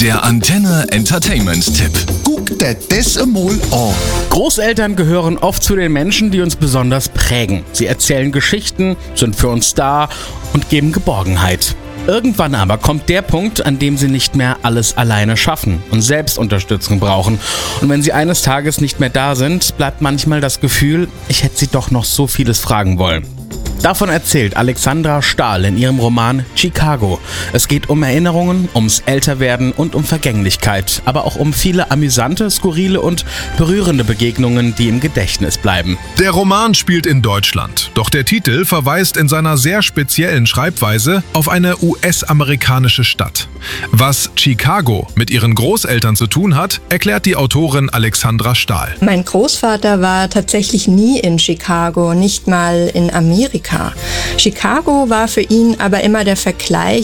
Der Antenne Entertainment-Tipp. Guck dir das einmal an. Großeltern gehören oft zu den Menschen, die uns besonders prägen. Sie erzählen Geschichten, sind für uns da und geben Geborgenheit. Irgendwann aber kommt der Punkt, an dem sie nicht mehr alles alleine schaffen und selbst Unterstützung brauchen. Und wenn sie eines Tages nicht mehr da sind, bleibt manchmal das Gefühl, ich hätte sie doch noch so vieles fragen wollen. Davon erzählt Alexandra Stahl in ihrem Roman Chicago. Es geht um Erinnerungen, ums Älterwerden und um Vergänglichkeit, aber auch um viele amüsante, skurrile und berührende Begegnungen, die im Gedächtnis bleiben. Der Roman spielt in Deutschland, doch der Titel verweist in seiner sehr speziellen Schreibweise auf eine US-amerikanische Stadt. Was Chicago mit ihren Großeltern zu tun hat, erklärt die Autorin Alexandra Stahl. Mein Großvater war tatsächlich nie in Chicago, nicht mal in Amerika. Chicago war für ihn aber immer der Vergleich